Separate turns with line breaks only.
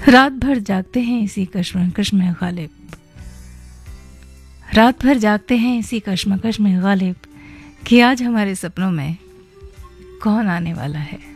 रात भर जागते हैं इसी कश्मकश में गालिब, रात भर जागते हैं इसी कश्मकश में गालिब कि आज हमारे सपनों में कौन आने वाला है।